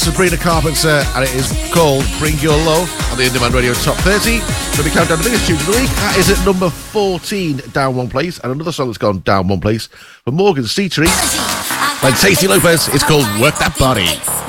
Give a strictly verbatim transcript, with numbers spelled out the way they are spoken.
Sabrina Carpenter, and it is called Bring Your Love on the In-Demand Radio Top thirty. So we count down the biggest tunes of the week. That is at number fourteen, down one place, and another song that's gone down one place for Morgan Seatree. By Stacey Lopez, it's called Work That Body.